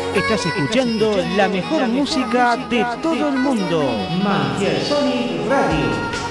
Estás escuchando la mejor música de todo el mundo. Mansión Sonic Radio.